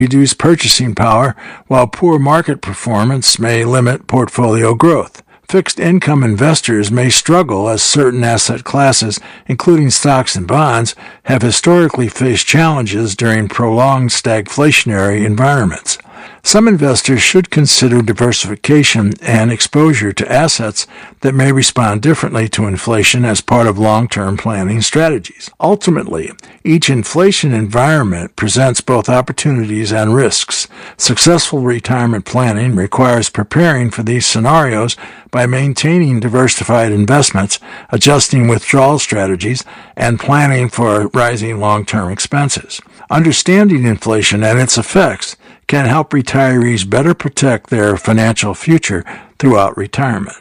reduce purchasing power, while poor market performance may limit portfolio growth. Fixed income investors may struggle as certain asset classes, including stocks and bonds, have historically faced challenges during prolonged stagflationary environments. Some investors should consider diversification and exposure to assets that may respond differently to inflation as part of long-term planning strategies. Ultimately, each inflation environment presents both opportunities and risks. Successful retirement planning requires preparing for these scenarios by maintaining diversified investments, adjusting withdrawal strategies, and planning for rising long-term expenses. Understanding inflation and its effects can help retirees better protect their financial future throughout retirement.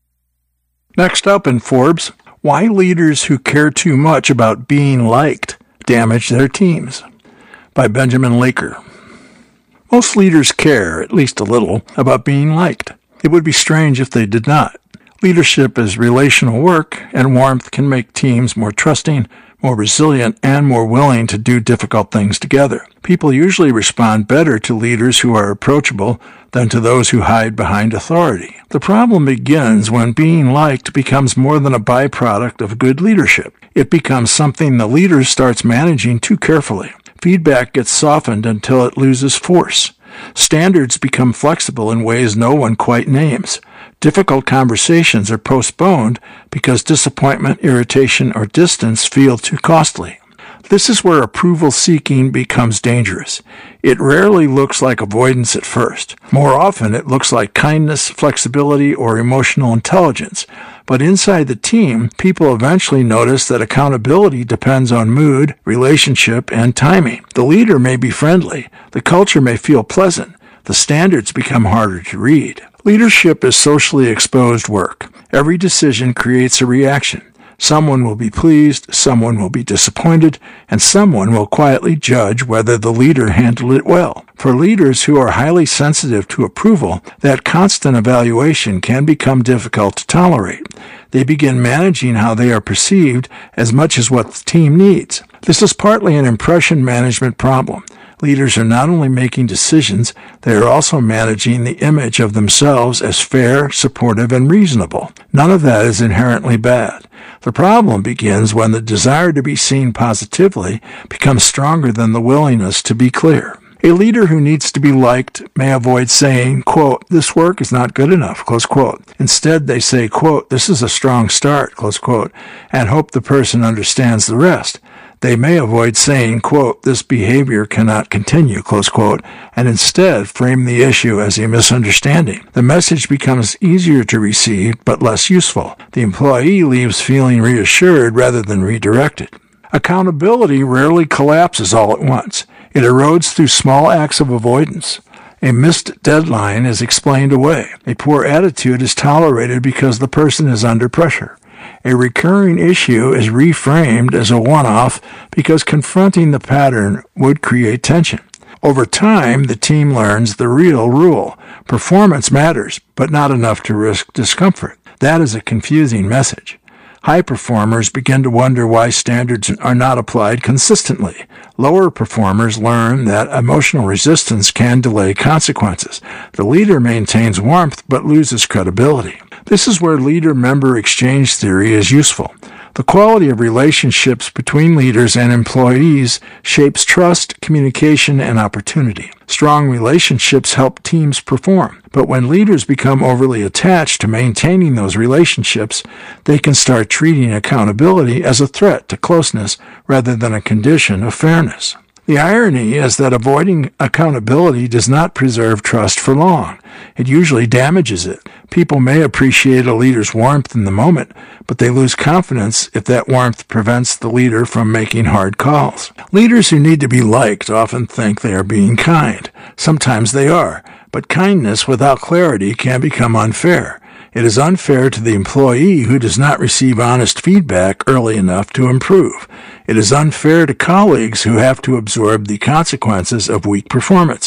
Next up in Forbes, why leaders who care too much about being liked damage their teams, by Benjamin Laker. Most leaders care, at least a little, about being liked. It would be strange if they did not. Leadership is relational work, and warmth can make teams more trusting, more resilient, and more willing to do difficult things together. People usually respond better to leaders who are approachable than to those who hide behind authority. The problem begins when being liked becomes more than a byproduct of good leadership. It becomes something the leader starts managing too carefully. Feedback gets softened until it loses force. Standards become flexible in ways no one quite names. Difficult conversations are postponed because disappointment, irritation, or distance feel too costly. This is where approval-seeking becomes dangerous. It rarely looks like avoidance at first. More often, it looks like kindness, flexibility, or emotional intelligence. But inside the team, people eventually notice that accountability depends on mood, relationship, and timing. The leader may be friendly. The culture may feel pleasant. The standards become harder to read. Leadership is socially exposed work. Every decision creates a reaction. Someone will be pleased, someone will be disappointed, and someone will quietly judge whether the leader handled it well. For leaders who are highly sensitive to approval, that constant evaluation can become difficult to tolerate. They begin managing how they are perceived as much as what the team needs. This is partly an impression management problem. Leaders are not only making decisions, they are also managing the image of themselves as fair, supportive, and reasonable. None of that is inherently bad. The problem begins when the desire to be seen positively becomes stronger than the willingness to be clear. A leader who needs to be liked may avoid saying, quote, "This work is not good enough," close quote. Instead, they say, quote, "This is a strong start," close quote, and hope the person understands the rest. They may avoid saying, quote, "This behavior cannot continue," close quote, and instead frame the issue as a misunderstanding. The message becomes easier to receive, but less useful. The employee leaves feeling reassured rather than redirected. Accountability rarely collapses all at once. It erodes through small acts of avoidance. A missed deadline is explained away. A poor attitude is tolerated because the person is under pressure. A recurring issue is reframed as a one-off because confronting the pattern would create tension. Over time, the team learns the real rule. Performance matters, but not enough to risk discomfort. That is a confusing message. High performers begin to wonder why standards are not applied consistently. Lower performers learn that emotional resistance can delay consequences. The leader maintains warmth but loses credibility. This is where leader-member exchange theory is useful. The quality of relationships between leaders and employees shapes trust, communication, and opportunity. Strong relationships help teams perform, but when leaders become overly attached to maintaining those relationships, they can start treating accountability as a threat to closeness rather than a condition of fairness. The irony is that avoiding accountability does not preserve trust for long. It usually damages it. People may appreciate a leader's warmth in the moment, but they lose confidence if that warmth prevents the leader from making hard calls. Leaders who need to be liked often think they are being kind. Sometimes they are, but kindness without clarity can become unfair. It is unfair to the employee who does not receive honest feedback early enough to improve. It is unfair to colleagues who have to absorb the consequences of weak performance.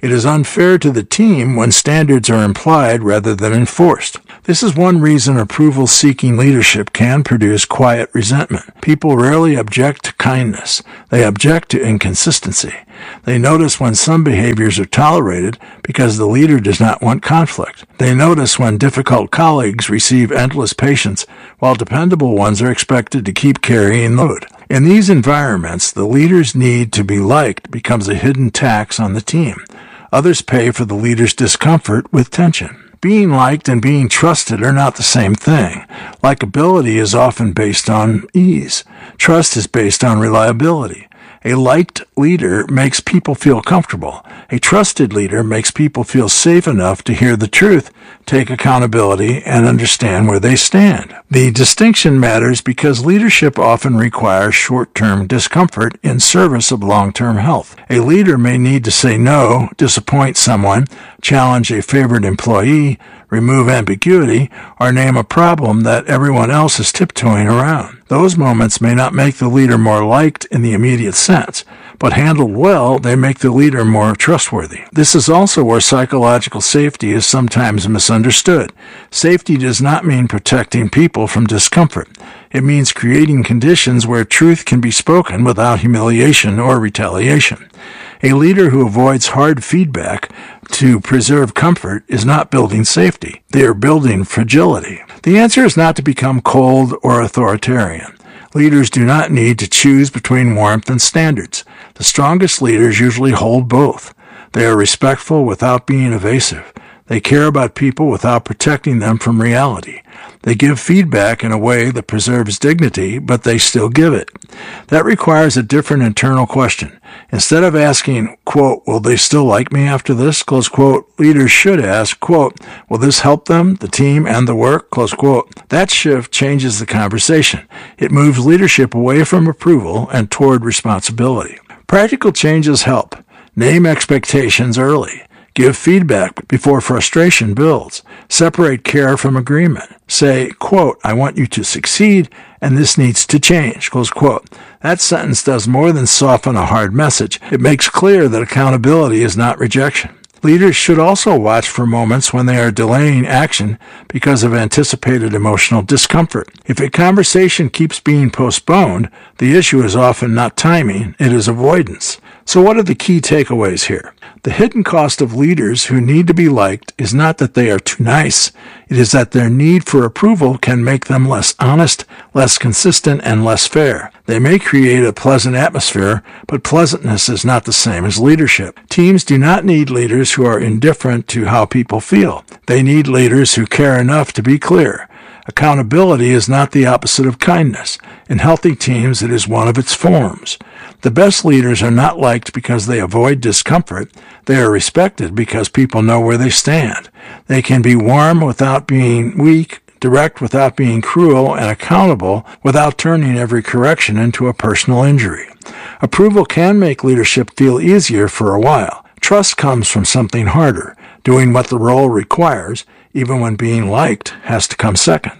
It is unfair to the team when standards are implied rather than enforced. This is one reason approval-seeking leadership can produce quiet resentment. People rarely object to kindness. They object to inconsistency. They notice when some behaviors are tolerated because the leader does not want conflict. They notice when difficult colleagues receive endless patience while dependable ones are expected to keep carrying the load. In these environments, the leader's need to be liked becomes a hidden tax on the team. Others pay for the leader's discomfort with tension. Being liked and being trusted are not the same thing. Likability is often based on ease. Trust is based on reliability. A liked leader makes people feel comfortable. A trusted leader makes people feel safe enough to hear the truth, take accountability, and understand where they stand. The distinction matters because leadership often requires short-term discomfort in service of long-term health. A leader may need to say no, disappoint someone, challenge a favored employee, remove ambiguity, or name a problem that everyone else is tiptoeing around. Those moments may not make the leader more liked in the immediate sense, but handled well, they make the leader more trustworthy. This is also where psychological safety is sometimes misunderstood. Safety does not mean protecting people from discomfort. It means creating conditions where truth can be spoken without humiliation or retaliation. A leader who avoids hard feedback to preserve comfort is not building safety. They are building fragility. The answer is not to become cold or authoritarian. Leaders do not need to choose between warmth and standards. The strongest leaders usually hold both. They are respectful without being evasive. They care about people without protecting them from reality. They give feedback in a way that preserves dignity, but they still give it. That requires a different internal question. Instead of asking, quote, will they still like me after this, close quote, leaders should ask, quote, will this help them, the team, and the work, close quote. That shift changes the conversation. It moves leadership away from approval and toward responsibility. Practical changes help. Name expectations early. Give feedback before frustration builds. Separate care from agreement. Say, quote, I want you to succeed, and this needs to change, close quote. That sentence does more than soften a hard message. It makes clear that accountability is not rejection. Leaders should also watch for moments when they are delaying action because of anticipated emotional discomfort. If a conversation keeps being postponed, the issue is often not timing, it is avoidance. So what are the key takeaways here? The hidden cost of leaders who need to be liked is not that they are too nice. It is that their need for approval can make them less honest, less consistent, and less fair. They may create a pleasant atmosphere, but pleasantness is not the same as leadership. Teams do not need leaders who are indifferent to how people feel. They need leaders who care enough to be clear. Accountability is not the opposite of kindness. In healthy teams, it is one of its forms. The best leaders are not liked because they avoid discomfort. They are respected because people know where they stand. They can be warm without being weak, direct without being cruel, and accountable without turning every correction into a personal injury. Approval can make leadership feel easier for a while. Trust comes from something harder, doing what the role requires, even when being liked has to come second.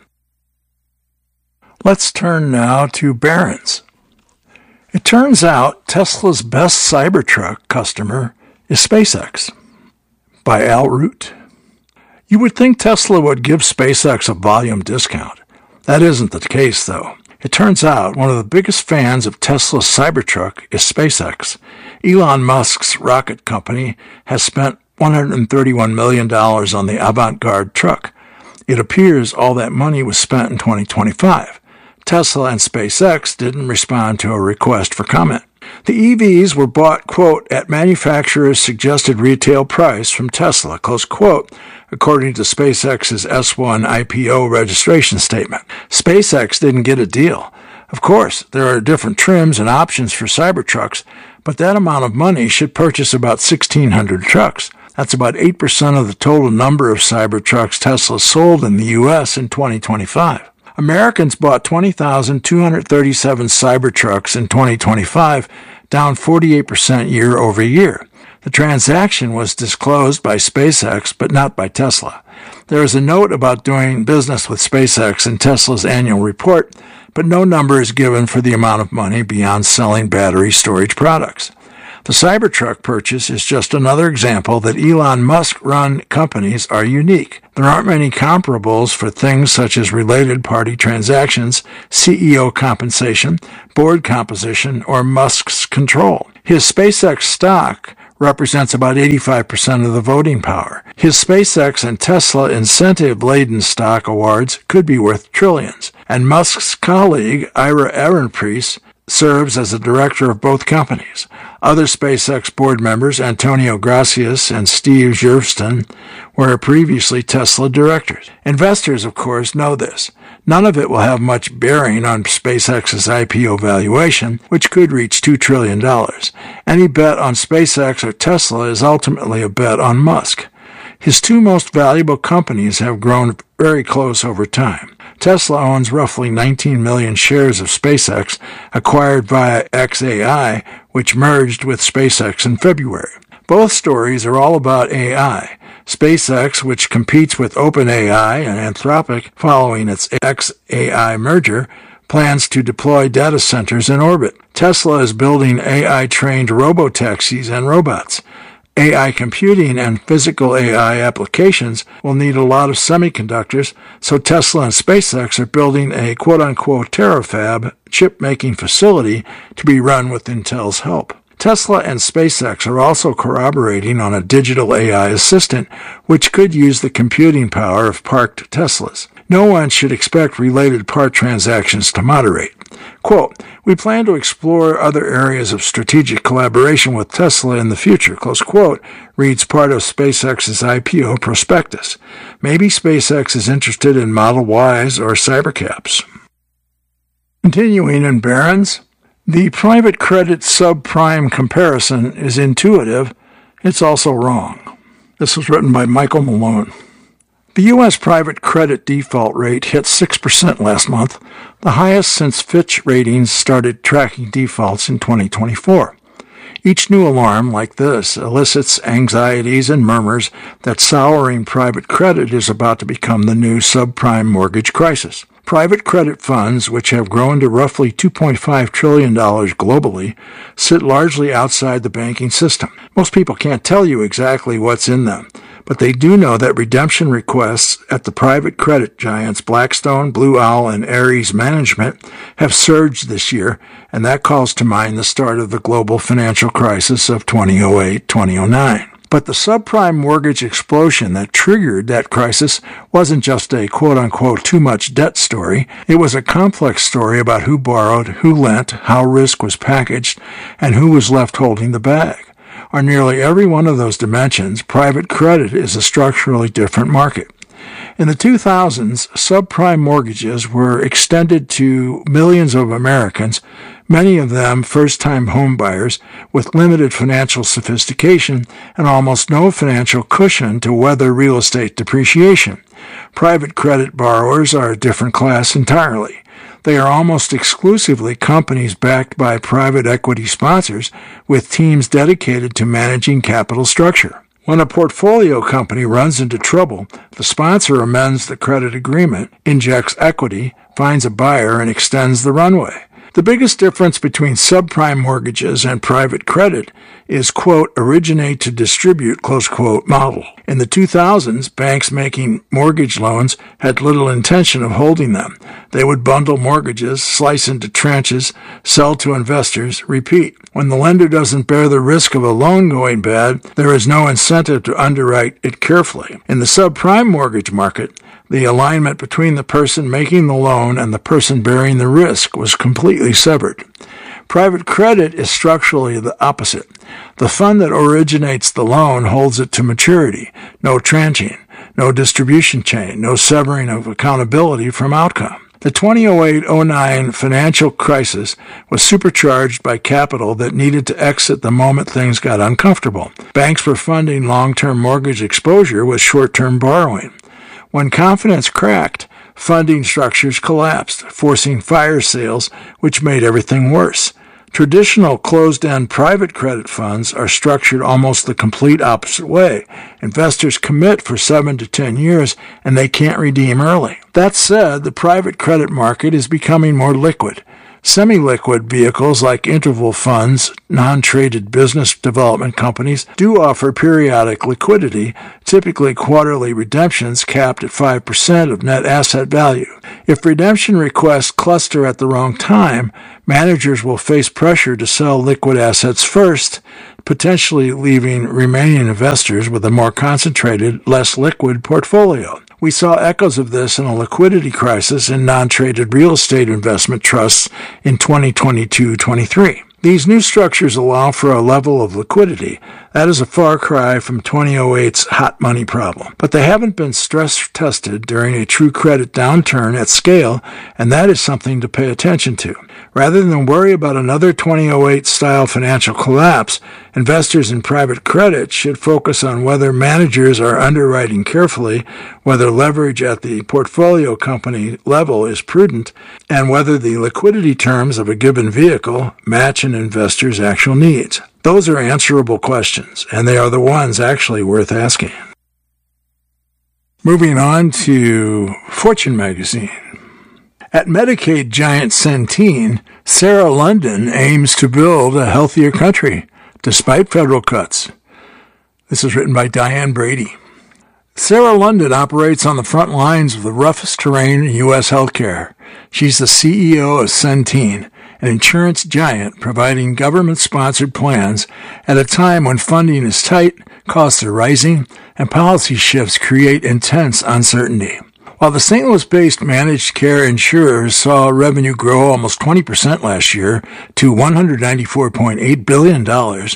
Let's turn now to Barron's. It turns out Tesla's best Cybertruck customer is SpaceX. By Al Root. You would think Tesla would give SpaceX a volume discount. That isn't the case, though. It turns out one of the biggest fans of Tesla's Cybertruck is SpaceX. Elon Musk's rocket company has spent $131 million on the Avant-Garde truck. It appears all that money was spent in 2025. Tesla and SpaceX didn't respond to a request for comment. The EVs were bought, quote, at manufacturer's suggested retail price from Tesla, close quote, according to SpaceX's S1 IPO registration statement. SpaceX didn't get a deal. Of course, there are different trims and options for Cybertrucks, but that amount of money should purchase about 1,600 trucks. That's about 8% of the total number of Cybertrucks Tesla sold in the U.S. in 2025. Americans bought 20,237 Cybertrucks in 2025, down 48% year over year. The transaction was disclosed by SpaceX, but not by Tesla. There is a note about doing business with SpaceX in Tesla's annual report, but no number is given for the amount of money beyond selling battery storage products. The Cybertruck purchase is just another example that Elon Musk-run companies are unique. There aren't many comparables for things such as related party transactions, CEO compensation, board composition, or Musk's control. His SpaceX stock represents about 85% of the voting power. His SpaceX and Tesla incentive-laden stock awards could be worth trillions. And Musk's colleague, Ira Ehrenpreis, serves as a director of both companies. Other SpaceX board members, Antonio Gracias and Steve Jurvetson, were previously Tesla directors. Investors, of course, know this. None of it will have much bearing on SpaceX's IPO valuation, which could reach $2 trillion. Any bet on SpaceX or Tesla is ultimately a bet on Musk. His two most valuable companies have grown very close over time. Tesla owns roughly 19 million shares of SpaceX, acquired via xAI, which merged with SpaceX in February. Both stories are all about AI. SpaceX, which competes with OpenAI and Anthropic following its xAI merger, plans to deploy data centers in orbit. Tesla is building AI-trained robotaxis and robots. AI computing and physical AI applications will need a lot of semiconductors, so Tesla and SpaceX are building a quote-unquote terafab chip-making facility to be run with Intel's help. Tesla and SpaceX are also corroborating on a digital AI assistant, which could use the computing power of parked Teslas. No one should expect related part transactions to moderate. Quote, "We plan to explore other areas of strategic collaboration with Tesla in the future," close quote, reads part of SpaceX's IPO prospectus. Maybe SpaceX is interested in Model Ys or Cybercaps. Continuing in Barron's, the private credit subprime comparison is intuitive. It's also wrong. This was written by Michael Malone. The U.S. private credit default rate hit 6% last month, the highest since Fitch Ratings started tracking defaults in 2024. Each new alarm like this elicits anxieties and murmurs that souring private credit is about to become the new subprime mortgage crisis. Private credit funds, which have grown to roughly $2.5 trillion globally, sit largely outside the banking system. Most people can't tell you exactly what's in them, but they do know that redemption requests at the private credit giants Blackstone, Blue Owl, and Ares Management have surged this year, and that calls to mind the start of the global financial crisis of 2008-2009. But the subprime mortgage explosion that triggered that crisis wasn't just a quote-unquote too much debt story. It was a complex story about who borrowed, who lent, how risk was packaged, and who was left holding the bag. On nearly every one of those dimensions, private credit is a structurally different market. In the 2000s, subprime mortgages were extended to millions of Americans, many of them first-time homebuyers with limited financial sophistication and almost no financial cushion to weather real estate depreciation. Private credit borrowers are a different class entirely. They are almost exclusively companies backed by private equity sponsors with teams dedicated to managing capital structure. When a portfolio company runs into trouble, the sponsor amends the credit agreement, injects equity, finds a buyer, and extends the runway. The biggest difference between subprime mortgages and private credit is, quote, originate to distribute, close quote, model. In the 2000s, banks making mortgage loans had little intention of holding them. They would bundle mortgages, slice into tranches, sell to investors, repeat. When the lender doesn't bear the risk of a loan going bad, there is no incentive to underwrite it carefully. In the subprime mortgage market, the alignment between the person making the loan and the person bearing the risk was completely severed. Private credit is structurally the opposite. The fund that originates the loan holds it to maturity. No tranching, no distribution chain, no severing of accountability from outcome. The 2008-09 financial crisis was supercharged by capital that needed to exit the moment things got uncomfortable. Banks were funding long-term mortgage exposure with short-term borrowing. When confidence cracked, funding structures collapsed, forcing fire sales, which made everything worse. Traditional closed-end private credit funds are structured almost the complete opposite way. Investors commit for 7 to 10 years, and they can't redeem early. That said, the private credit market is becoming more liquid. Semi-liquid vehicles like interval funds, non-traded business development companies do offer periodic liquidity, typically quarterly redemptions capped at 5% of net asset value. If redemption requests cluster at the wrong time, managers will face pressure to sell liquid assets first, potentially leaving remaining investors with a more concentrated, less liquid portfolio. We saw echoes of this in a liquidity crisis in non-traded real estate investment trusts in 2022-23. These new structures allow for a level of liquidity that is a far cry from 2008's hot money problem. But they haven't been stress tested during a true credit downturn at scale, and that is something to pay attention to. Rather than worry about another 2008-style financial collapse, investors in private credit should focus on whether managers are underwriting carefully, whether leverage at the portfolio company level is prudent, and whether the liquidity terms of a given vehicle match an investor's actual needs. Those are answerable questions, and they are the ones actually worth asking. Moving on to Fortune magazine. At Medicaid giant Centene, Sarah London aims to build a healthier country, despite federal cuts. This is written by Diane Brady. Sarah London operates on the front lines of the roughest terrain in U.S. healthcare. She's the CEO of Centene, an insurance giant providing government-sponsored plans at a time when funding is tight, costs are rising, and policy shifts create intense uncertainty. While the St. Louis-based managed care insurers saw revenue grow almost 20% last year to $194.8 billion,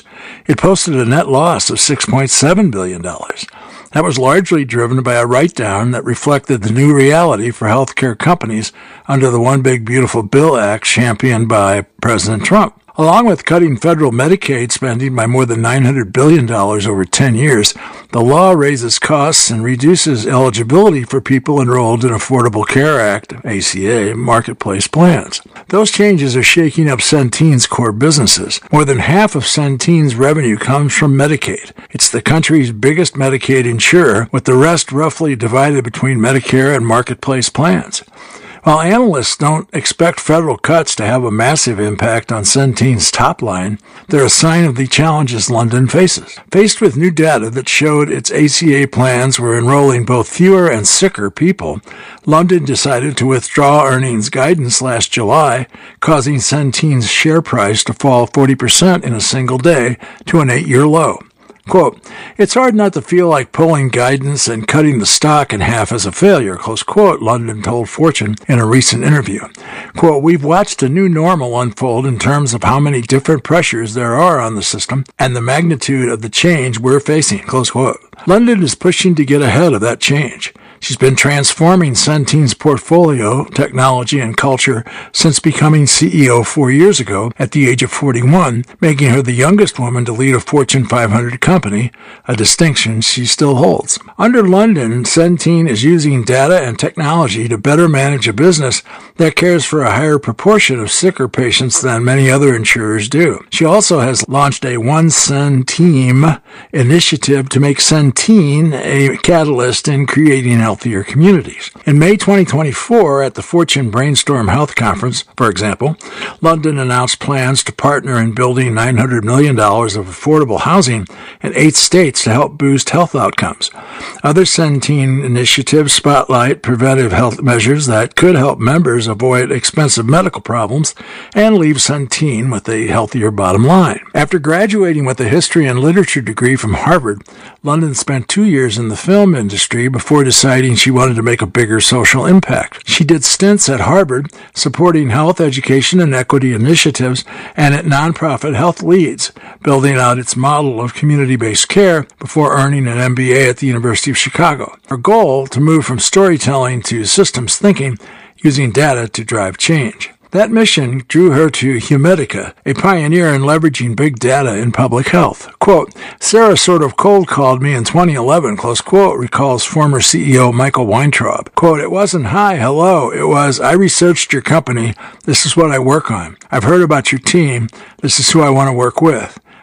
it posted a net loss of $6.7 billion. That was largely driven by a write-down that reflected the new reality for healthcare companies under the One Big Beautiful Bill Act championed by President Trump. Along with cutting federal Medicaid spending by more than $900 billion over 10 years, the law raises costs and reduces eligibility for people enrolled in Affordable Care Act, ACA, marketplace plans. Those changes are shaking up Centene's core businesses. More than half of Centene's revenue comes from Medicaid. It's the country's biggest Medicaid insurer, with the rest roughly divided between Medicare and marketplace plans. While analysts don't expect federal cuts to have a massive impact on Centene's top line, they're a sign of the challenges London faces. Faced with new data that showed its ACA plans were enrolling both fewer and sicker people, London decided to withdraw earnings guidance last July, causing Centene's share price to fall 40% in a single day to an 8-year low. Quote, "It's hard not to feel like pulling guidance and cutting the stock in half as a failure," close quote, London told Fortune in a recent interview. Quote, "We've watched a new normal unfold in terms of how many different pressures there are on the system and the magnitude of the change we're facing," close quote. London is pushing to get ahead of that change. She's been transforming Centene's portfolio, technology, and culture since becoming CEO 4 years ago at the age of 41, making her the youngest woman to lead a Fortune 500 company, a distinction she still holds. Under London, Centene is using data and technology to better manage a business that cares for a higher proportion of sicker patients than many other insurers do. She also has launched a One Centene initiative to make Centene a catalyst in creating healthier communities. In May 2024, at the Fortune Brainstorm Health Conference, for example, London announced plans to partner in building $900 million of affordable housing in 8 states to help boost health outcomes. Other Centene initiatives spotlight preventive health measures that could help members avoid expensive medical problems and leave Centene with a healthier bottom line. After graduating with a history and literature degree from Harvard, London spent 2 years in the film industry before deciding she wanted to make a bigger social impact. She did stints at Harvard, supporting health, education, and equity initiatives, and at nonprofit Health Leads, building out its model of community-based care before earning an MBA at the University of Chicago. Her goal, to move from storytelling to systems thinking, using data to drive change. That mission drew her to Humedica, a pioneer in leveraging big data in public health. Quote, "Sarah sort of cold-called me in 2011, close quote, recalls former CEO Michael Weintraub. Quote, "It wasn't, hi, hello. It was, I researched your company. This is what I work on. I've heard about your team. This is who I want to work with.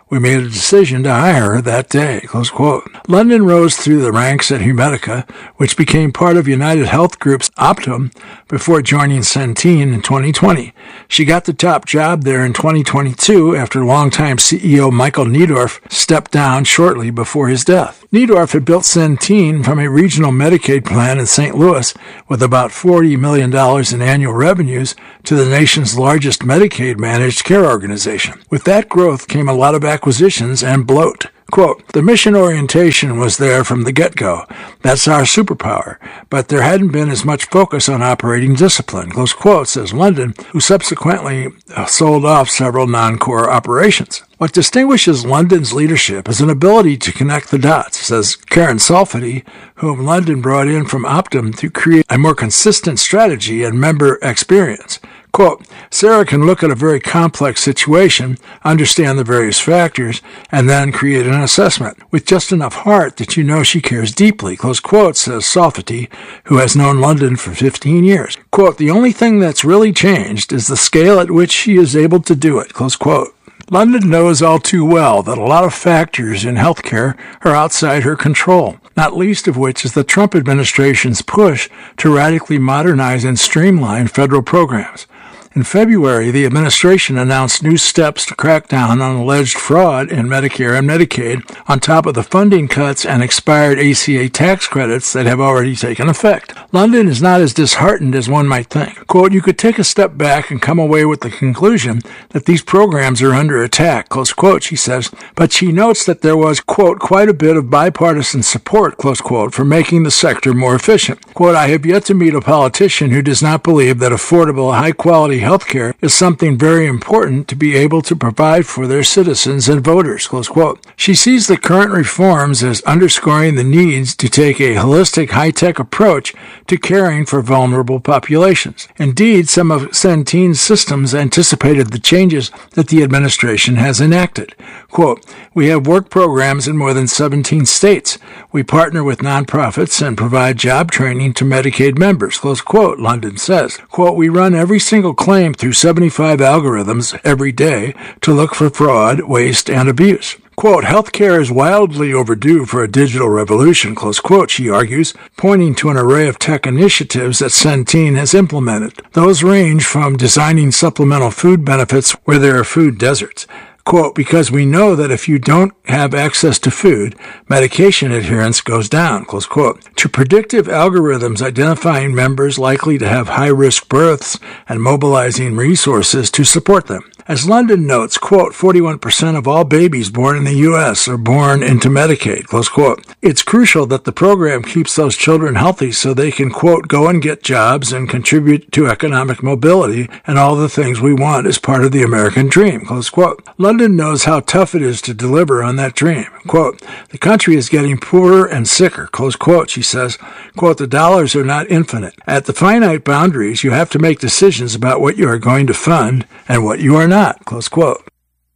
We made a decision to hire her that day, close quote. London rose through the ranks at Humedica, which became part of United Health Group's Optum before joining Centene in 2020. She got the top job there in 2022 after longtime CEO Michael Neidorff stepped down shortly before his death. Neidorff had built Centene from a regional Medicaid plan in St. Louis with about $40 million in annual revenues to the nation's largest Medicaid managed care organization. With that growth came a lot of acquisitions and bloat. Quote, the mission orientation was there from the get-go. That's our superpower. But there hadn't been as much focus on operating discipline, close quote, says London, who subsequently sold off several non-core operations. What distinguishes London's leadership is an ability to connect the dots, says Karen Salfity, whom London brought in from Optum to create a more consistent strategy and member experience. Quote, Sarah can look at a very complex situation, understand the various factors, and then create an assessment with just enough heart that you know she cares deeply, close quote, says Salfity, who has known London for 15 years. Quote, the only thing that's really changed is the scale at which she is able to do it, close quote. London knows all too well that a lot of factors in healthcare are outside her control, not least of which is the Trump administration's push to radically modernize and streamline federal programs. In February, the administration announced new steps to crack down on alleged fraud in Medicare and Medicaid, on top of the funding cuts and expired ACA tax credits that have already taken effect. London is not as disheartened as one might think. Quote, you could take a step back and come away with the conclusion that these programs are under attack, close quote, she says, but she notes that there was, quote, quite a bit of bipartisan support, close quote, for making the sector more efficient. Quote, I have yet to meet a politician who does not believe that affordable, high-quality healthcare is something very important to be able to provide for their citizens and voters, close quote. She sees the current reforms as underscoring the needs to take a holistic, high-tech approach to caring for vulnerable populations. Indeed, some of Centene's systems anticipated the changes that the administration has enacted. Quote, we have work programs in more than 17 states. We partner with nonprofits and provide job training to Medicaid members, close quote, London says. Quote, we run every single claim through 75 algorithms every day to look for fraud, waste, and abuse. Quote, healthcare is wildly overdue for a digital revolution, close quote, she argues, pointing to an array of tech initiatives that Centene has implemented. Those range from designing supplemental food benefits where there are food deserts. Quote, because we know that if you don't have access to food, medication adherence goes down, close quote, to predictive algorithms identifying members likely to have high-risk births and mobilizing resources to support them. As London notes, quote, 41% of all babies born in the U.S. are born into Medicaid, close quote. It's crucial that the program keeps those children healthy so they can, quote, go and get jobs and contribute to economic mobility and all the things we want as part of the American dream, close quote. London knows how tough it is to deliver on that dream. Quote, the country is getting poorer and sicker, close quote, she says. Quote, the dollars are not infinite. At the finite boundaries, you have to make decisions about what you are going to fund and what you are not, close quote.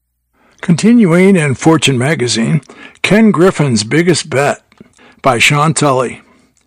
Continuing in Fortune magazine, Ken Griffin's Biggest Bet by Sean Tully.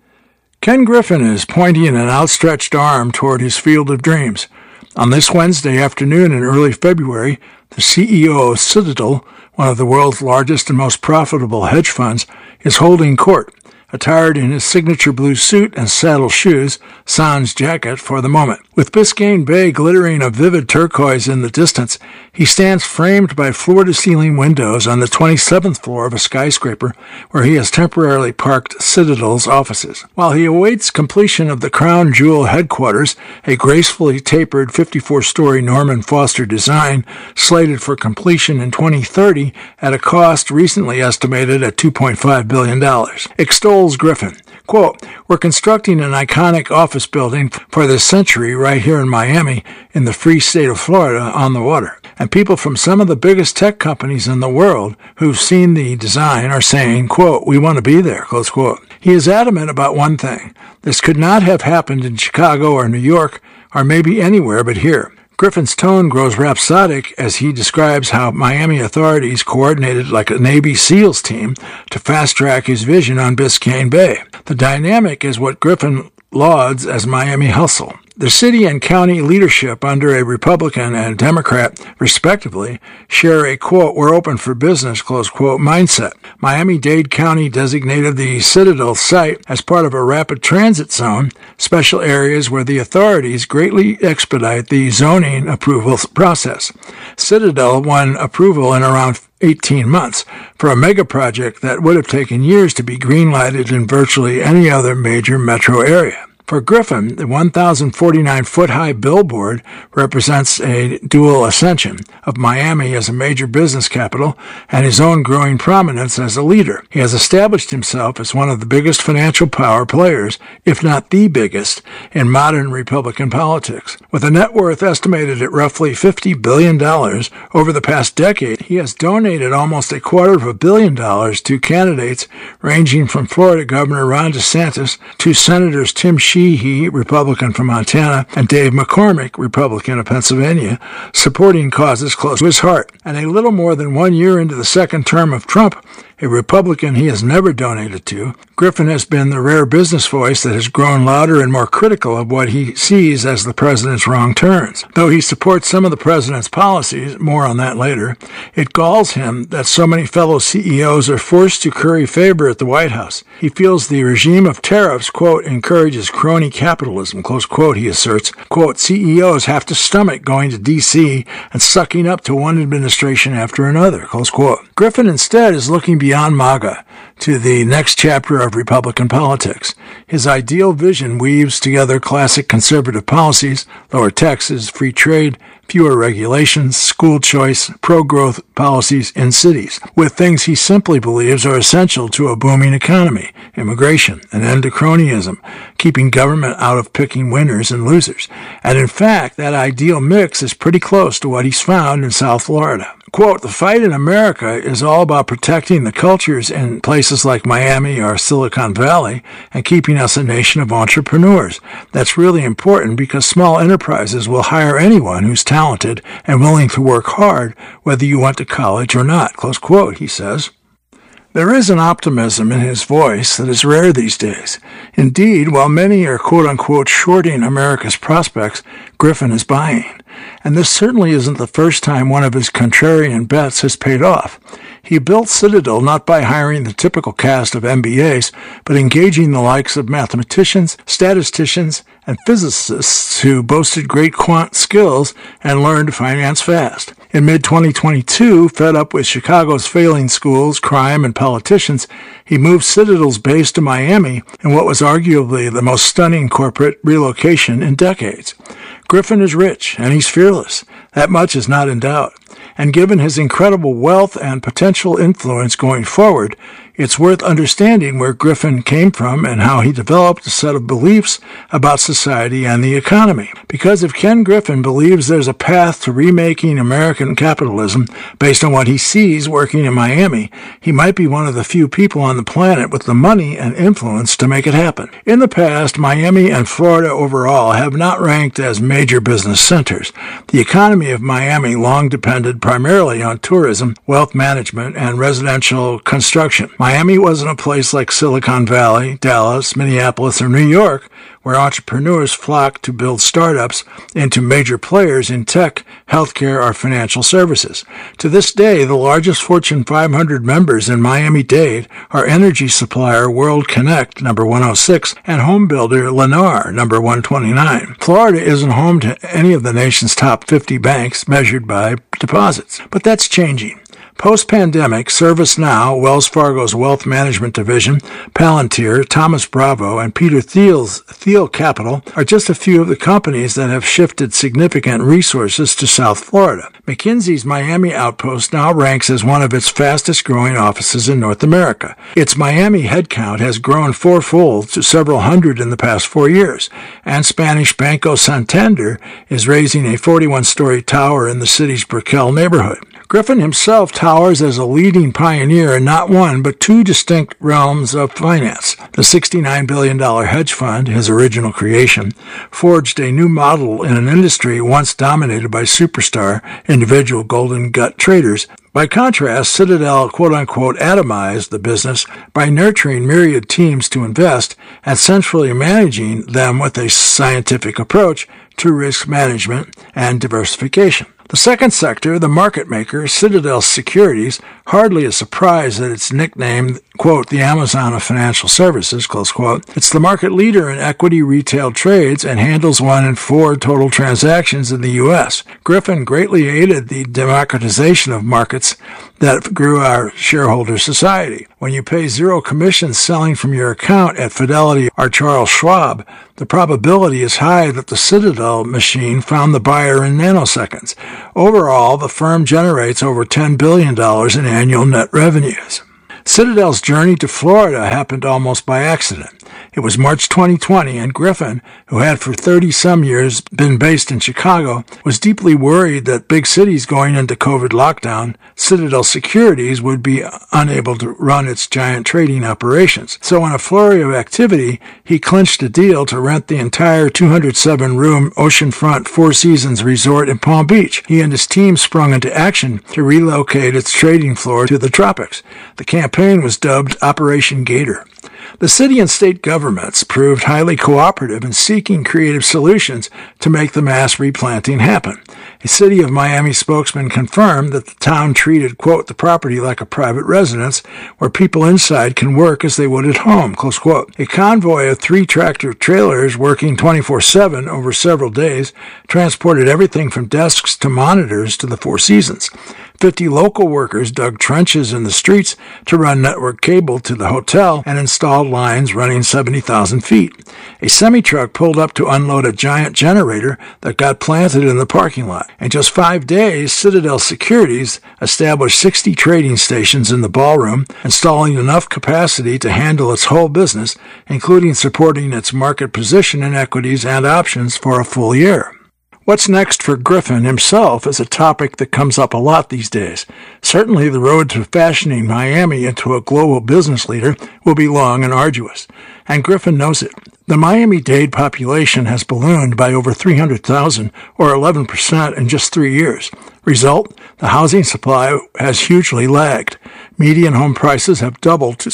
Ken Griffin is pointing an outstretched arm toward his field of dreams. On this Wednesday afternoon in early February, the CEO of Citadel, one of the world's largest and most profitable hedge funds, is holding court, attired in his signature blue suit and saddle shoes, sans jacket for the moment. With Biscayne Bay glittering a vivid turquoise in the distance, he stands framed by floor-to-ceiling windows on the 27th floor of a skyscraper where he has temporarily parked Citadel's offices. While he awaits completion of the crown jewel headquarters, a gracefully tapered 54-story Norman Foster design slated for completion in 2030 at a cost recently estimated at $2.5 billion, extols Griffin. Quote, we're constructing an iconic office building for this century right here in Miami in the free state of Florida on the water. And people from some of the biggest tech companies in the world who've seen the design are saying, quote, we want to be there, close quote. He is adamant about one thing. This could not have happened in Chicago or New York or maybe anywhere but here. Griffin's tone grows rhapsodic as he describes how Miami authorities coordinated like a Navy SEALs team to fast-track his vision on Biscayne Bay. The dynamic is what Griffin lauds as Miami hustle. The city and county leadership under a Republican and Democrat, respectively, share a, quote, "we're open for business," close quote, mindset. Miami-Dade County designated the Citadel site as part of a rapid transit zone, special areas where the authorities greatly expedite the zoning approval process. Citadel won approval in around 18 months for a mega project that would have taken years to be green-lighted in virtually any other major metro area. For Griffin, the 1,049-foot-high billboard represents a dual ascension of Miami as a major business capital and his own growing prominence as a leader. He has established himself as one of the biggest financial power players, if not the biggest, in modern Republican politics. With a net worth estimated at roughly $50 billion over the past decade, he has donated almost $250 million to candidates ranging from Florida Governor Ron DeSantis to Senators Tim Sheehy, Republican from Montana, and Dave McCormick, Republican of Pennsylvania, supporting causes close to his heart. And a little more than 1 year into the second term of Trump, a Republican he has never donated to, Griffin has been the rare business voice that has grown louder and more critical of what he sees as the president's wrong turns. Though he supports some of the president's policies, more on that later, it galls him that so many fellow CEOs are forced to curry favor at the White House. He feels the regime of tariffs, quote, encourages crony capitalism, close quote, he asserts. Quote, CEOs have to stomach going to D.C. and sucking up to one administration after another, close quote. Griffin instead is looking beyond MAGA to the next chapter of Republican politics. His ideal vision weaves together classic conservative policies, lower taxes, free trade, fewer regulations, school choice, pro-growth policies in cities, with things he simply believes are essential to a booming economy, immigration, an end to cronyism, keeping government out of picking winners and losers. And in fact, that ideal mix is pretty close to what he's found in South Florida. Quote, the fight in America is all about protecting the cultures in places like Miami or Silicon Valley and keeping us a nation of entrepreneurs. That's really important because small enterprises will hire anyone who's talented and willing to work hard, whether you went to college or not, close quote, he says. There is an optimism in his voice that is rare these days. Indeed, while many are quote-unquote shorting America's prospects, Griffin is buying. And this certainly isn't the first time one of his contrarian bets has paid off. He built Citadel not by hiring the typical cast of MBAs, but engaging the likes of mathematicians, statisticians, and physicists who boasted great quant skills and learned to finance fast. In mid-2022, fed up with Chicago's failing schools, crime, and politicians, he moved Citadel's base to Miami in what was arguably the most stunning corporate relocation in decades. Griffin is rich, and he's fearless. That much is not in doubt. And given his incredible wealth and potential influence going forward, it's worth understanding where Griffin came from and how he developed a set of beliefs about society and the economy. Because if Ken Griffin believes there's a path to remaking American capitalism based on what he sees working in Miami, he might be one of the few people on the planet with the money and influence to make it happen. In the past, Miami and Florida overall have not ranked as major business centers. The economy of Miami long depended primarily on tourism, wealth management, and residential construction. Miami wasn't a place like Silicon Valley, Dallas, Minneapolis, or New York, where entrepreneurs flock to build startups into major players in tech, healthcare, or financial services. To this day, the largest Fortune 500 members in Miami-Dade are energy supplier World Connect, number 106, and home builder Lennar, number 129. Florida isn't home to any of the nation's top 50 banks measured by deposits, but that's changing. Post-pandemic, ServiceNow, Wells Fargo's wealth management division, Palantir, Thomas Bravo, and Peter Thiel's Thiel Capital are just a few of the companies that have shifted significant resources to South Florida. McKinsey's Miami outpost now ranks as one of its fastest-growing offices in North America. Its Miami headcount has grown fourfold to several hundred in the past 4 years, and Spanish Banco Santander is raising a 41-story tower in the city's Brickell neighborhood. Griffin himself towers as a leading pioneer in not one but two distinct realms of finance. The $69 billion hedge fund, his original creation, forged a new model in an industry once dominated by superstar individual golden gut traders. By contrast, Citadel quote-unquote atomized the business by nurturing myriad teams to invest and centrally managing them with a scientific approach to risk management and diversification. The second sector, the market maker, Citadel Securities, hardly a surprise that it's nicknamed, quote, the Amazon of financial services, close quote. It's the market leader in equity retail trades and handles 1 in 4 total transactions in the U.S. Griffin greatly aided the democratization of markets that grew our shareholder society. When you pay zero commissions selling from your account at Fidelity or Charles Schwab, the probability is high that the Citadel machine found the buyer in nanoseconds. Overall, the firm generates over $10 billion in annual net revenues. Citadel's journey to Florida happened almost by accident. It was March 2020, and Griffin, who had for 30-some years been based in Chicago, was deeply worried that big cities going into COVID lockdown, Citadel Securities would be unable to run its giant trading operations. So in a flurry of activity, he clinched a deal to rent the entire 207-room oceanfront Four Seasons resort in Palm Beach. He and his team sprung into action to relocate its trading floor to the tropics. The campaign was dubbed Operation Gator. The city and state governments proved highly cooperative in seeking creative solutions to make the mass replanting happen. A City of Miami spokesman confirmed that the town treated, quote, the property like a private residence where people inside can work as they would at home, close quote. A convoy of 3 tractor trailers working 24/7 over several days transported everything from desks to monitors to the Four Seasons. 50 local workers dug trenches in the streets to run network cable to the hotel and installed lines running 70,000 feet. A semi-truck pulled up to unload a giant generator that got planted in the parking lot. In just 5 days, Citadel Securities established 60 trading stations in the ballroom, installing enough capacity to handle its whole business, including supporting its market position in equities and options for a full year. What's next for Griffin himself is a topic that comes up a lot these days. Certainly the road to fashioning Miami into a global business leader will be long and arduous, and Griffin knows it. The Miami-Dade population has ballooned by over 300,000, or 11% in just 3 years. Result, the housing supply has hugely lagged. Median home prices have doubled to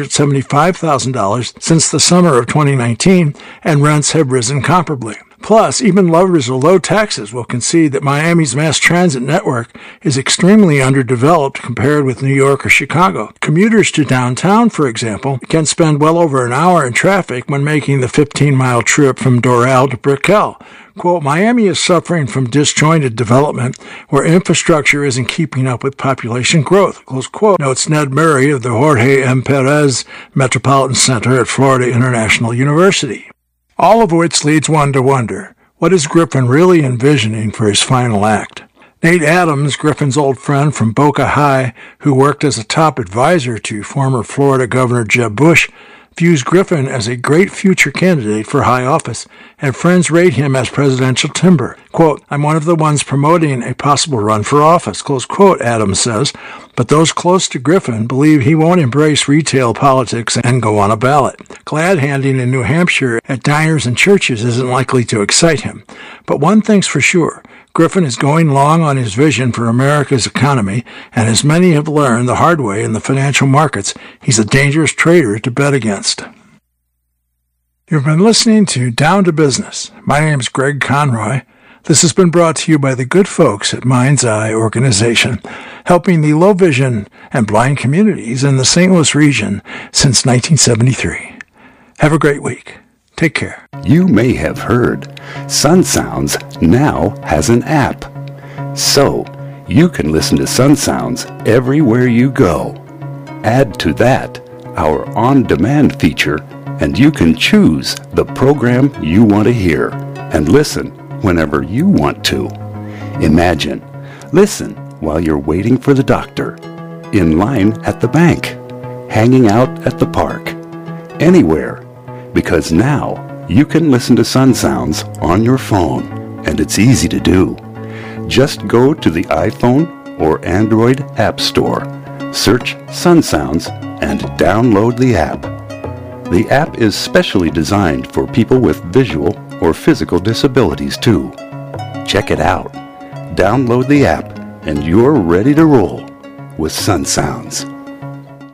$675,000 since the summer of 2019, and rents have risen comparably. Plus, even lovers of low taxes will concede that Miami's mass transit network is extremely underdeveloped compared with New York or Chicago. Commuters to downtown, for example, can spend well over an hour in traffic when making the 15-mile trip from Doral to Brickell. Quote, Miami is suffering from disjointed development where infrastructure isn't keeping up with population growth, close quote, notes Ned Murray of the Jorge M. Perez Metropolitan Center at Florida International University. All of which leads one to wonder, what is Griffin really envisioning for his final act? Nate Adams, Griffin's old friend from Boca High, who worked as a top advisor to former Florida Governor Jeb Bush, views Griffin as a great future candidate for high office, and friends rate him as presidential timber. Quote, I'm one of the ones promoting a possible run for office, close quote, Adams says, but those close to Griffin believe he won't embrace retail politics and go on a ballot. Glad-handing in New Hampshire at diners and churches isn't likely to excite him. But one thing's for sure, Griffin is going long on his vision for America's economy, and as many have learned the hard way in the financial markets, he's a dangerous trader to bet against. You've been listening to Down to Business. My name is Greg Conroy. This has been brought to you by the good folks at Mind's Eye Organization, helping the low vision and blind communities in the St. Louis region since 1973. Have a great week. Take care. You may have heard Sun Sounds now has an app. So you can listen to Sun Sounds everywhere you go. Add to that our on-demand feature, and you can choose the program you want to hear and listen whenever you want to. Imagine, listen while you're waiting for the doctor, in line at the bank, hanging out at the park, anywhere. Because now you can listen to Sun Sounds on your phone, and it's easy to do. Just go to the iPhone or Android App Store. Search Sun Sounds and download the app. The app is specially designed for people with visual or physical disabilities too. Check it out. Download the app and you're ready to roll with Sun Sounds.